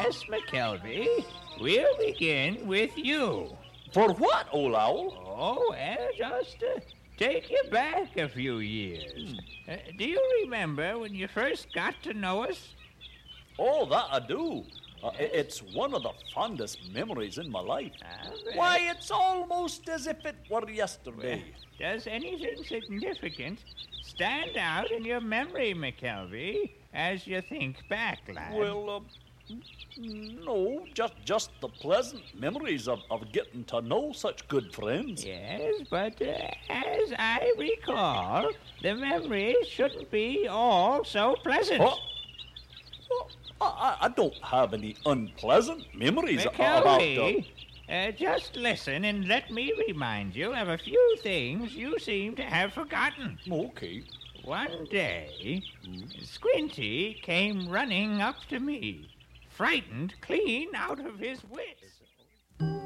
yes, McKelvey. We'll begin with you. For what, old owl? Oh, well, just take you back a few years. Do you remember when you first got to know us? Oh, that I do. It's one of the fondest memories in my life. Well, Why, it's almost as if it were yesterday. does anything significant stand out in your memory, McKelvey, as you think back, lad? Well, no, just the pleasant memories of getting to know such good friends. Yes, but as I recall, the memories shouldn't be all so pleasant. Oh, I don't have any unpleasant memories McKelvey, about... just listen and let me remind you of a few things you seem to have forgotten. Okay. One day, Squinty came running up to me, frightened clean out of his wits.